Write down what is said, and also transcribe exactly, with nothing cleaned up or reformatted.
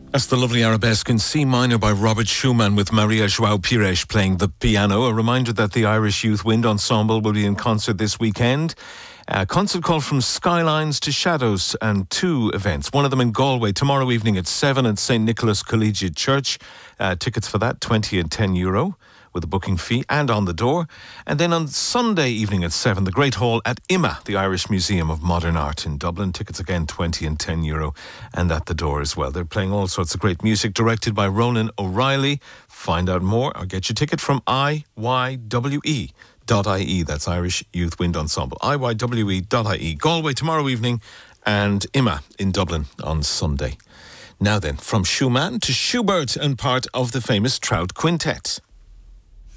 That's the lovely arabesque in C minor by Robert Schumann with Maria João Pires playing the piano. A reminder that the Irish Youth Wind Ensemble will be in concert this weekend. A concert call from Skylines to Shadows, and two events. One of them in Galway tomorrow evening at seven at Saint Nicholas Collegiate Church. Uh, tickets for that, twenty and ten euro. With a booking fee and on the door. And then on Sunday evening at seven, the Great Hall at I M A, the Irish Museum of Modern Art in Dublin. Tickets again, twenty and ten euro, and at the door as well. They're playing all sorts of great music, directed by Ronan O'Reilly. Find out more or get your ticket from I Y W E dot I E. That's Irish Youth Wind Ensemble. I Y W E dot I E. Galway tomorrow evening, and I M A in Dublin on Sunday. Now then, from Schumann to Schubert and part of the famous Trout Quintet.